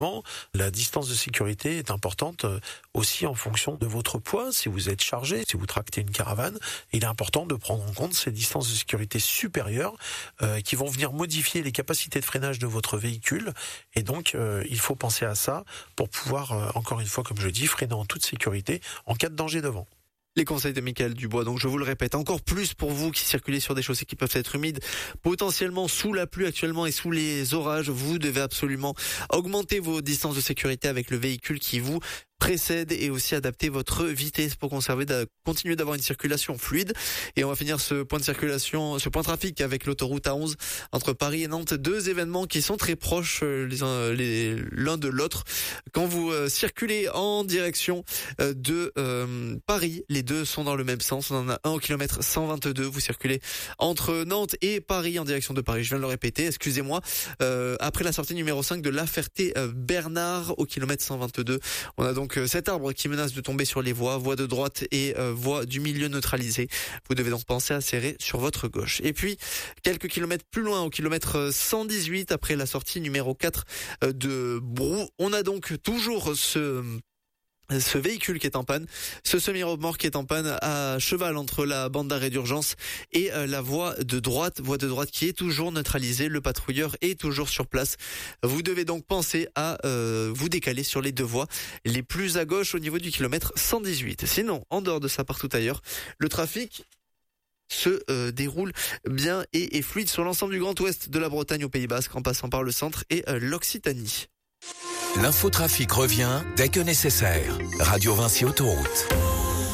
La distance de sécurité est importante aussi en fonction de votre poids. Si vous êtes chargé, si vous tractez une caravane, il est important de prendre en compte ces distances de sécurité supérieures qui vont venir modifier les capacités de freinage de votre véhicule. Et donc, il faut penser à ça pour pouvoir, encore une fois, comme je dis, freiner en toute sécurité en cas de danger devant. Les conseils de Michael Dubois, donc je vous le répète, encore plus pour vous qui circulez sur des chaussées qui peuvent être humides, potentiellement sous la pluie actuellement et sous les orages, vous devez absolument augmenter vos distances de sécurité avec le véhicule qui vous précède et aussi adapter votre vitesse pour continuer d'avoir une circulation fluide. Et on va finir ce point de trafic avec l'autoroute A11 entre Paris et Nantes. Deux événements qui sont très proches l'un de l'autre. Quand vous circulez en direction de Paris, les deux sont dans le même sens. On en a un au kilomètre 122. Vous circulez entre Nantes et Paris en direction de Paris. Je viens de le répéter, excusez-moi. Après la sortie numéro 5 de La Ferté-Bernard au kilomètre 122. On a donc cet arbre qui menace de tomber sur les voies de droite et voies du milieu neutralisées. Vous devez donc penser à serrer sur votre gauche. Et puis, quelques kilomètres plus loin, au kilomètre 118, après la sortie numéro 4 de Brou, on a donc toujours ce véhicule qui est en panne, ce semi-remorque qui est en panne à cheval entre la bande d'arrêt d'urgence et la voie de droite qui est toujours neutralisée. Le patrouilleur est toujours sur place. Vous devez donc penser à vous décaler sur les deux voies les plus à gauche au niveau du kilomètre 118. Sinon, en dehors de ça, partout ailleurs, le trafic se déroule bien et est fluide sur l'ensemble du Grand Ouest, de la Bretagne au Pays Basque, en passant par le centre et l'Occitanie. L'infotrafic revient dès que nécessaire. Radio Vinci Autoroute.